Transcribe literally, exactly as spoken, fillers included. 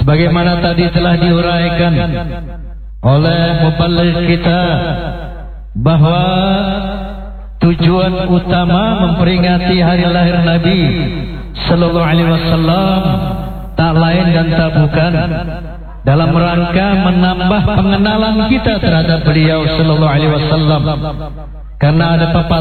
Sebagaimana tadi telah diuraikan oleh muballigh kita bahwa tujuan utama memperingati hari lahir Nabi sallallahu alaihi wasallam tak lain dan tak bukan dalam rangka menambah pengenalan kita terhadap beliau sallallahu alaihi wasallam. Karena ada pepatah